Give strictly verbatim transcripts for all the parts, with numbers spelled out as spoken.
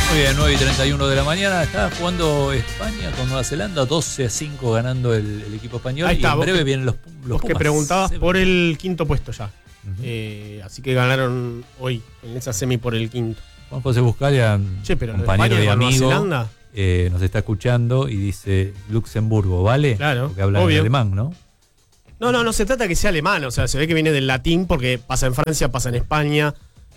Muy bien, nueve y treinta y uno de la mañana. Está jugando España con Nueva Zelanda, doce a cinco ganando el, el equipo español. Ahí está, y en breve que, vienen los, los vos Pumas. que preguntabas por el quinto puesto ya. Uh-huh. Eh, así que ganaron hoy en esa semi por el quinto. Juan José Buscalia, che, pero compañero y amigo, Zelanda, eh, nos está escuchando y dice Luxemburgo, ¿vale? Claro, porque habla en alemán, ¿no? No, no, no se trata que sea alemán, o sea, se ve que viene del latín porque pasa en Francia, pasa en España.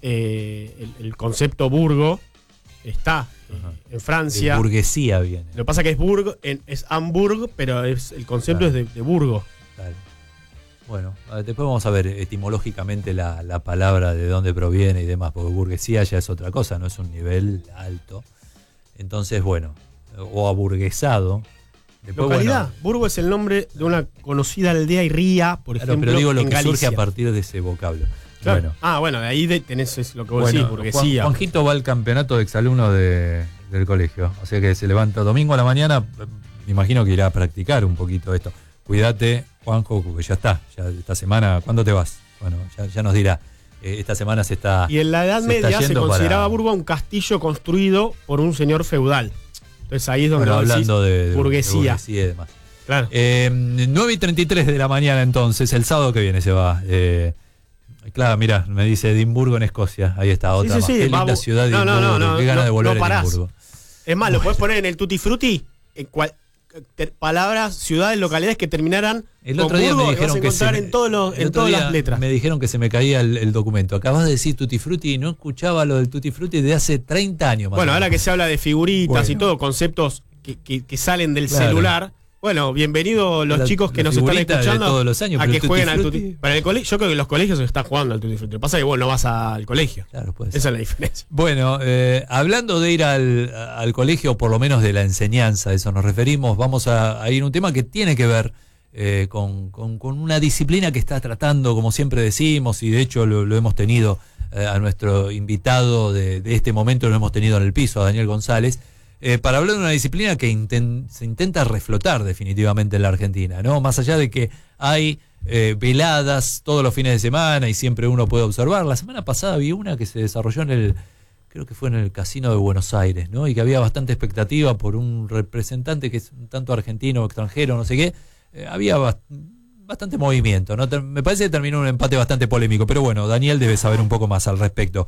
Eh, el, el concepto burgo está eh, en Francia. De burguesía viene. Lo que pasa que es burgo, en, es Hamburg, pero es, el concepto claro. es de, de burgo. Claro. Bueno, después vamos a ver etimológicamente la, la palabra de dónde proviene y demás, porque burguesía ya es otra cosa, no es un nivel alto. Entonces, bueno, o aburguesado. Después, localidad. Bueno, Burgo es el nombre de una conocida aldea y ría, por claro, ejemplo, pero digo lo en que Galicia. surge a partir de ese vocablo. Claro. Bueno. Ah, bueno, de ahí de, tenés es lo que vos bueno, decís, burguesía. Juan, Juanjito va al campeonato de exalumnos de, del colegio, o sea que se levanta domingo a la mañana, me imagino que irá a practicar un poquito esto. Cuídate, Juanjo, porque ya está, ya esta semana, ¿cuándo te vas? Bueno, ya, ya nos dirá. Eh, esta semana se está. Y en la Edad Media se consideraba para... Burgo un castillo construido por un señor feudal. Entonces ahí es donde bueno, hablando de, de burguesía. De burguesía y demás. Claro. Eh, nueve y treinta y tres de la mañana entonces, el sábado que viene se va. Eh, claro, mira, me dice Edimburgo en Escocia. Ahí está, otra sí, sí, más. sí, Qué linda va, ciudad de no, Edimburgo. No, no, no, qué ganas no, de volver no a Edimburgo. Es más, lo puedes poner en el Tutti Frutti, en cual, ter, palabras, ciudades, localidades que terminaran el con otro día Burgo, me dijeron vas a que se en, todos los, en todas las letras. Me dijeron que se me caía el, el documento. Acabas de decir Tutti Frutti y no escuchaba lo del Tutti Frutti de hace treinta años más. Bueno, ahora que se habla de figuritas bueno. y todo, conceptos que, que, que salen del claro. celular. Bueno, bienvenidos los la, chicos que nos están escuchando todos los años, a que jueguen al Tutti. Para el colegio, yo creo que los colegios se están jugando al Tutti Frutti. Lo que pasa es que vos no vas al colegio. Claro, puede Esa ser. es la diferencia. Bueno, eh, hablando de ir al, al colegio, por lo menos de la enseñanza, a eso nos referimos, vamos a, a ir a un tema que tiene que ver eh, con, con, con una disciplina que está tratando, como siempre decimos, y de hecho lo, lo hemos tenido eh, a nuestro invitado de, de este momento, lo hemos tenido en el piso, a Daniel González. Eh, para hablar de una disciplina que inten, se intenta reflotar definitivamente en la Argentina, ¿no? Más allá de que hay eh, veladas todos los fines de semana y siempre uno puede observar. La semana pasada vi una que se desarrolló en el, creo que fue en el Casino de Buenos Aires, ¿no? Y que había bastante expectativa por un representante que es un tanto argentino o extranjero, no sé qué. Eh, había bast- bastante movimiento, ¿no? Te, me parece que terminó un empate bastante polémico, pero bueno, Daniel debe saber un poco más al respecto.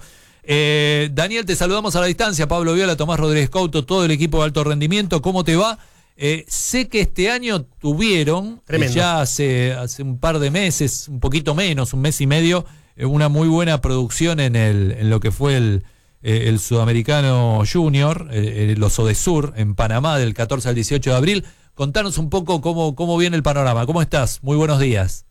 Eh, Daniel, te saludamos a la distancia. Pablo Viola, Tomás Rodríguez Couto, todo el equipo de alto rendimiento. ¿Cómo te va? Eh, sé que este año tuvieron, eh, ya hace, hace un par de meses, un poquito menos, un mes y medio, eh, una muy buena producción en, el, en lo que fue el, eh, el Sudamericano Junior, eh, los Odesur, en Panamá, del catorce al dieciocho de abril. Contanos un poco cómo, cómo viene el panorama. ¿Cómo estás? Muy buenos días.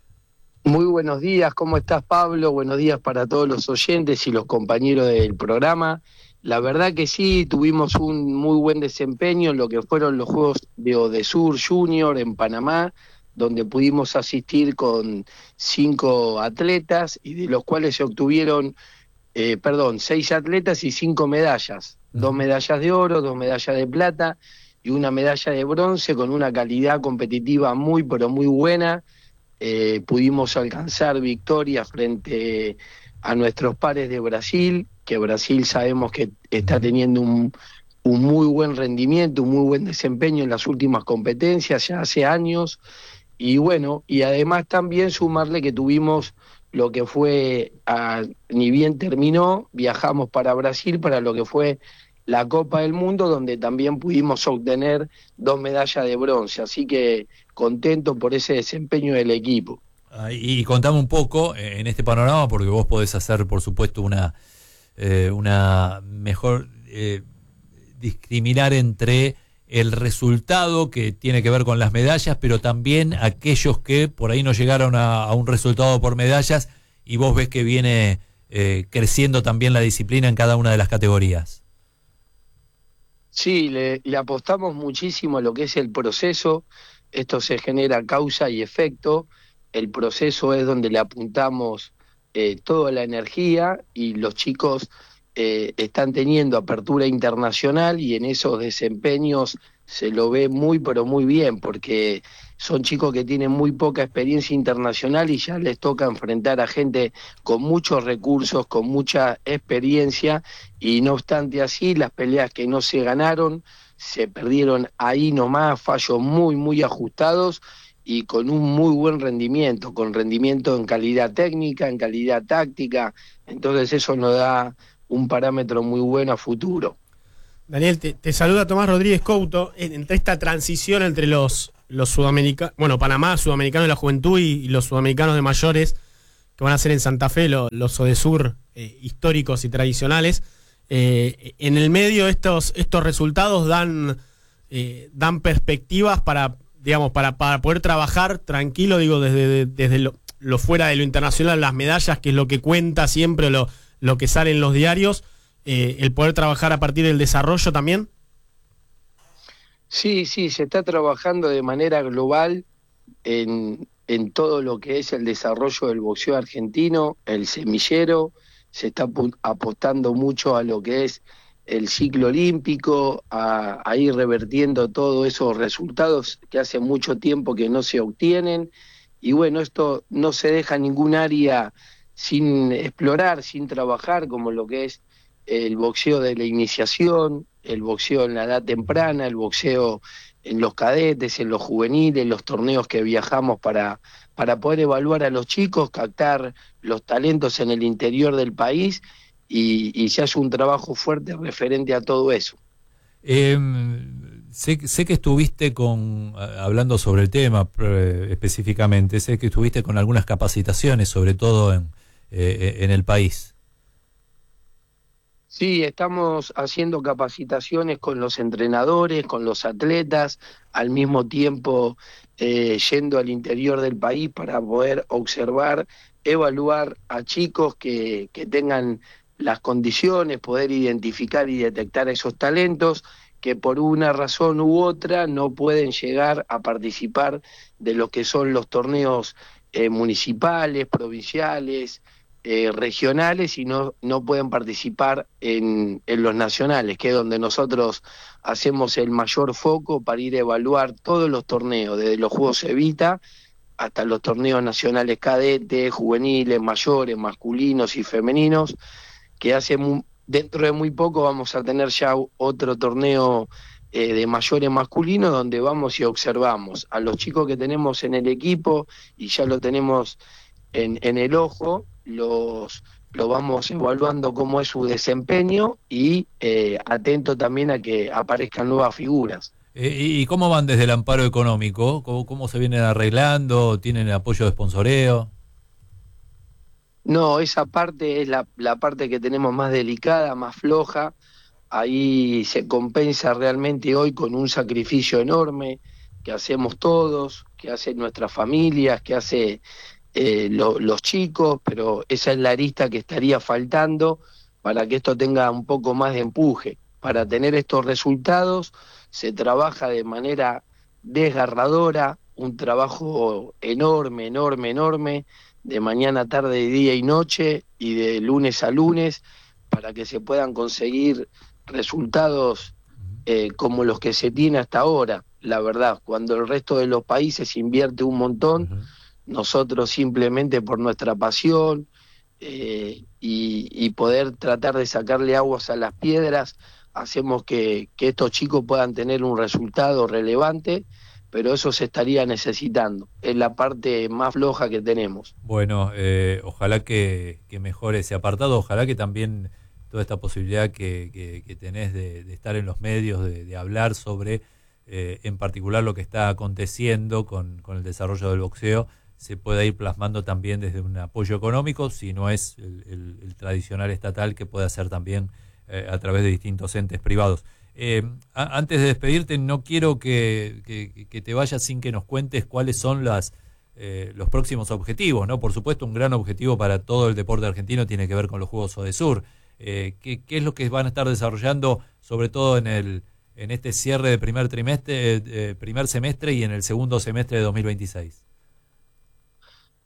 Muy buenos días, ¿cómo estás, Pablo? Buenos días para todos los oyentes y los compañeros del programa. La verdad que sí, tuvimos un muy buen desempeño en lo que fueron los Juegos de Odesur Junior en Panamá, donde pudimos asistir con cinco atletas y de los cuales se obtuvieron, eh, perdón, seis atletas y cinco medallas. Dos medallas de oro, dos medallas de plata y una medalla de bronce con una calidad competitiva muy, pero muy buena. Eh, pudimos alcanzar victorias frente a nuestros pares de Brasil, que Brasil sabemos que está teniendo un, un muy buen rendimiento, un muy buen desempeño en las últimas competencias, ya hace años, y bueno, y además también sumarle que tuvimos lo que fue, a, ni bien terminó, viajamos para Brasil para lo que fue la Copa del Mundo, donde también pudimos obtener dos medallas de bronce, así que contento por ese desempeño del equipo. Ah, y, y contame un poco eh, en este panorama, porque vos podés hacer, por supuesto, una, eh, una mejor eh, discriminar entre el resultado que tiene que ver con las medallas, pero también aquellos que por ahí no llegaron a, a un resultado por medallas y vos ves que viene eh, creciendo también la disciplina en cada una de las categorías. Sí, le, le apostamos muchísimo a lo que es el proceso. Esto se genera causa y efecto. El proceso es donde le apuntamos eh, toda la energía y los chicos eh, están teniendo apertura internacional y en esos desempeños se lo ve muy pero muy bien, porque son chicos que tienen muy poca experiencia internacional y ya les toca enfrentar a gente con muchos recursos, con mucha experiencia, y no obstante así, las peleas que no se ganaron, se perdieron ahí nomás, fallos muy muy ajustados y con un muy buen rendimiento, con rendimiento en calidad técnica, en calidad táctica, entonces eso nos da un parámetro muy bueno a futuro. Daniel, te, te saluda Tomás Rodríguez Couto. Entre esta transición entre los, los sudamericanos, bueno, Panamá, sudamericanos de la juventud y, y los sudamericanos de mayores, que van a ser en Santa Fe, lo, los SODESUR eh, históricos y tradicionales, eh, en el medio estos, estos resultados dan, eh, dan perspectivas para, digamos, para, para poder trabajar tranquilo, digo, desde, desde lo, lo fuera de lo internacional, las medallas, que es lo que cuenta siempre, lo, lo que sale en los diarios. Eh, el poder trabajar a partir del desarrollo también. Sí, sí, se está trabajando de manera global en, en todo lo que es el desarrollo del boxeo argentino, el semillero, se está apostando mucho a lo que es el ciclo olímpico, a, a ir revertiendo todos esos resultados que hace mucho tiempo que no se obtienen, y bueno, esto no se deja ningún área sin explorar, sin trabajar, como lo que es el boxeo de la iniciación, el boxeo en la edad temprana, el boxeo en los cadetes, en los juveniles, los torneos que viajamos para, para poder evaluar a los chicos, captar los talentos en el interior del país, y, y se hace un trabajo fuerte referente a todo eso. Eh, sé, sé que estuviste con, hablando sobre el tema eh, específicamente, sé que estuviste con algunas capacitaciones, sobre todo en, eh, en el país. Sí, estamos haciendo capacitaciones con los entrenadores, con los atletas, al mismo tiempo eh, yendo al interior del país para poder observar, evaluar a chicos que, que tengan las condiciones, poder identificar y detectar esos talentos que por una razón u otra no pueden llegar a participar de lo que son los torneos eh, municipales, provinciales, Eh, regionales, y no, no pueden participar en, en los nacionales, que es donde nosotros hacemos el mayor foco para ir a evaluar todos los torneos, desde los Juegos Evita hasta los torneos nacionales cadetes, juveniles, mayores, masculinos y femeninos, que hace muy, dentro de muy poco vamos a tener ya otro torneo eh, de mayores masculinos, donde vamos y observamos a los chicos que tenemos en el equipo, y ya lo tenemos en, en el ojo, los lo vamos evaluando cómo es su desempeño, y eh, atento también a que aparezcan nuevas figuras. Eh, ¿Y cómo van desde el amparo económico? ¿Cómo, cómo se vienen arreglando? ¿Tienen apoyo de sponsoreo? No, esa parte es la, la parte que tenemos más delicada, más floja. Ahí se compensa realmente hoy con un sacrificio enorme que hacemos todos, que hacen nuestras familias, que hace Eh, lo, los chicos, pero esa es la arista que estaría faltando para que esto tenga un poco más de empuje. Para tener estos resultados se trabaja de manera desgarradora, un trabajo enorme, enorme, enorme, de mañana, tarde, día y noche, y de lunes a lunes, para que se puedan conseguir resultados eh, como los que se tiene hasta ahora. La verdad, cuando el resto de los países invierte un montón, uh-huh. Nosotros simplemente por nuestra pasión eh, y, y poder tratar de sacarle aguas a las piedras, hacemos que, que estos chicos puedan tener un resultado relevante, pero eso se estaría necesitando. Es la parte más floja que tenemos. Bueno, eh, ojalá que, que mejore ese apartado, ojalá que también toda esta posibilidad que, que, que tenés de, de estar en los medios, de, de hablar sobre eh, en particular lo que está aconteciendo con, con el desarrollo del boxeo, se pueda ir plasmando también desde un apoyo económico, si no es el, el, el tradicional estatal, que puede hacer también eh, a través de distintos entes privados. Eh, a, antes de despedirte, no quiero que, que, que te vayas sin que nos cuentes cuáles son las, eh, los próximos objetivos, ¿no? Por supuesto, un gran objetivo para todo el deporte argentino tiene que ver con los Juegos SODESUR. Eh, ¿qué, ¿Qué es lo que van a estar desarrollando, sobre todo en el en este cierre de primer trimestre, eh, primer semestre y en el segundo semestre de dos mil veintiséis?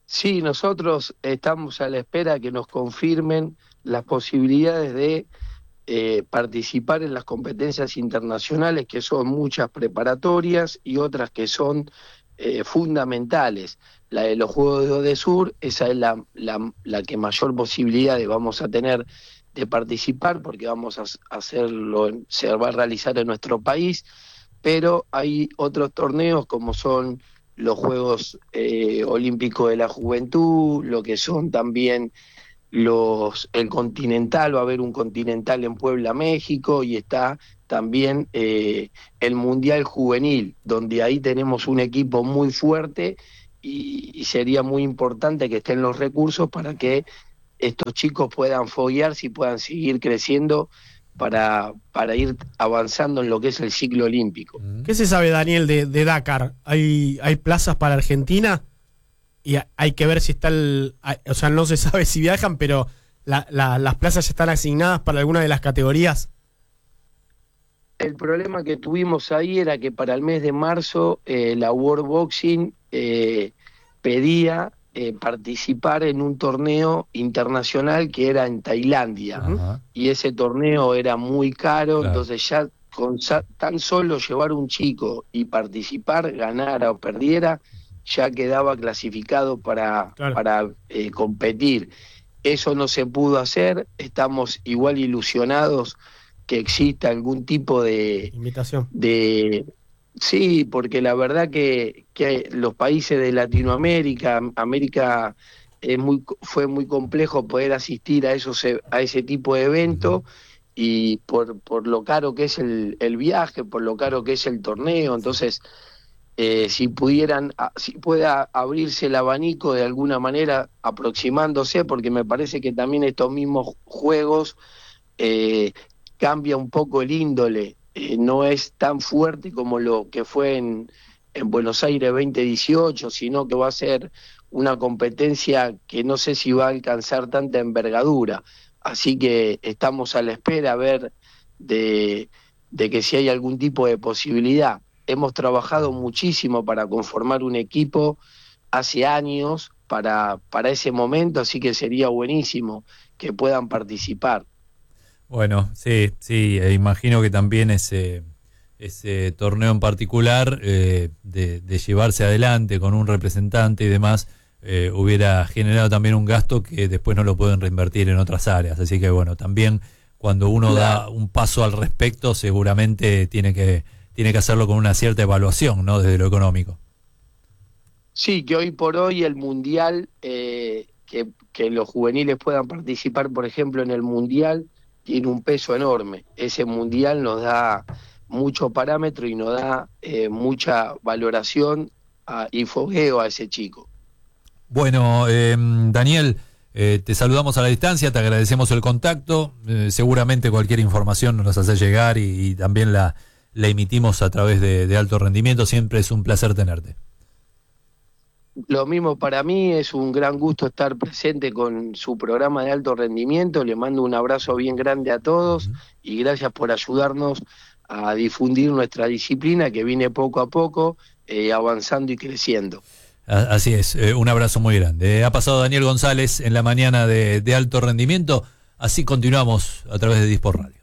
Sí, nosotros estamos a la espera que nos confirmen las posibilidades de eh, participar en las competencias internacionales, que son muchas preparatorias y otras que son eh, fundamentales. La de los Juegos de Odesur, esa es la, la, la que mayor posibilidad de vamos a tener de participar, porque vamos a hacerlo, se va a realizar en nuestro país, pero hay otros torneos como son los Juegos eh, Olímpicos de la Juventud, lo que son también los el Continental, va a haber un Continental en Puebla, México, y está también eh, el Mundial Juvenil, donde ahí tenemos un equipo muy fuerte y, y sería muy importante que estén los recursos para que estos chicos puedan foguearse y puedan seguir creciendo para, para ir avanzando en lo que es el ciclo olímpico. ¿Qué se sabe, Daniel, de, de Dakar? ¿Hay, ¿Hay plazas para Argentina? Y hay que ver si está el... O sea, no se sabe si viajan, pero la, la, las plazas ya están asignadas para alguna de las categorías. El problema que tuvimos ahí era que para el mes de marzo eh, la World Boxing eh, pedía eh, participar en un torneo internacional que era en Tailandia. Ajá. Y ese torneo era muy caro, claro. Entonces ya con tan solo llevar un chico y participar, ganara o perdiera, ya quedaba clasificado para, claro. para eh, competir. Eso no se pudo hacer, estamos igual ilusionados que exista algún tipo de... Invitación. De, sí, porque la verdad que, que los países de Latinoamérica, América, es muy, fue muy complejo poder asistir a, esos, a ese tipo de eventos, y por, por lo caro que es el, el viaje, por lo caro que es el torneo, entonces... Eh, si pudieran, si pueda abrirse el abanico de alguna manera aproximándose, porque me parece que también estos mismos juegos eh, cambia un poco el índole, eh, no es tan fuerte como lo que fue en, en Buenos Aires veinte dieciocho, sino que va a ser una competencia que no sé si va a alcanzar tanta envergadura, así que estamos a la espera a ver de, de que si hay algún tipo de posibilidad. Hemos trabajado muchísimo para conformar un equipo hace años para, para ese momento, así que sería buenísimo que puedan participar. Bueno, sí, sí, e imagino que también ese, ese torneo en particular, eh, de, de llevarse adelante con un representante y demás, eh, hubiera generado también un gasto que después no lo pueden reinvertir en otras áreas. Así que bueno, también cuando uno claro. da un paso al respecto, seguramente tiene que... tiene que hacerlo con una cierta evaluación, ¿no? Desde lo económico. Sí, que hoy por hoy el Mundial, eh, que, que los juveniles puedan participar, por ejemplo, en el Mundial, tiene un peso enorme. Ese Mundial nos da mucho parámetro y nos da eh, mucha valoración a, y fogueo a ese chico. Bueno, eh, Daniel, eh, te saludamos a la distancia, te agradecemos el contacto. Eh, seguramente cualquier información nos hace llegar y, y también la... la emitimos a través de, de Alto Rendimiento. Siempre es un placer tenerte. Lo mismo para mí, es un gran gusto estar presente con su programa de Alto Rendimiento. Le mando un abrazo bien grande a todos uh-huh. y gracias por ayudarnos a difundir nuestra disciplina que viene poco a poco eh, avanzando y creciendo. Así es, eh, un abrazo muy grande. Ha pasado Daniel González en la mañana de, de Alto Rendimiento. Así continuamos a través de Dispor Radio.